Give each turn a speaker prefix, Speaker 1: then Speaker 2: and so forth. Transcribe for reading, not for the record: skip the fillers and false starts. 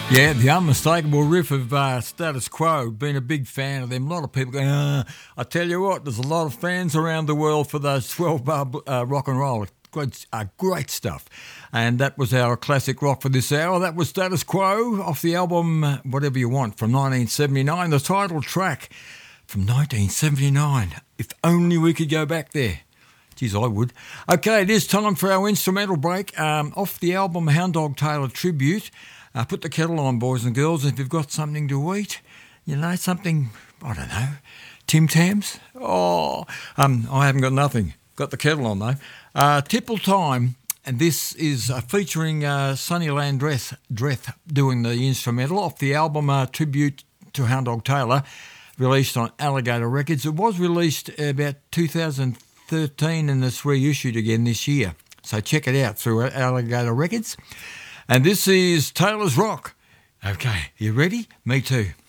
Speaker 1: Yeah, the unmistakable riff of Status Quo. Been a big fan of them. A lot of people going, I tell you what, there's a lot of fans around the world for those 12-bar rock and roll. Great stuff. And that was our classic rock for this hour. That was Status Quo off the album Whatever You Want from 1979, the title track from 1979. If only we could go back there. Geez, I would. Okay, it is time for our instrumental break. Off the album Hound Dog Taylor Tribute. Put the kettle on, boys and girls. If you've got something to eat, something, I don't know, Tim Tams? I haven't got nothing. Got the kettle on, though. Tipple Time, and this is featuring Sonny Landreth doing the instrumental off the album Tribute to Hound Dog Taylor, released on Alligator Records. It was released about 2013 and it's reissued again this year. So check it out through Alligator Records. And this is Taylor's Rock. Okay, you ready? Me too.